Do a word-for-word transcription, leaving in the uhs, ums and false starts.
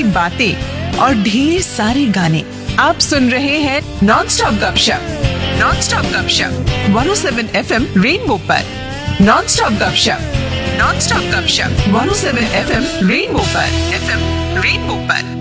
बातें और ढेर सारे गाने। आप सुन रहे हैं नॉन स्टॉप गपशप नॉन स्टॉप गपशप one O seven F M rainbow पर। नॉन स्टॉप गपशप नॉन स्टॉप गपशप one O seven F M rainbow पर एफ एम रेनबो पर।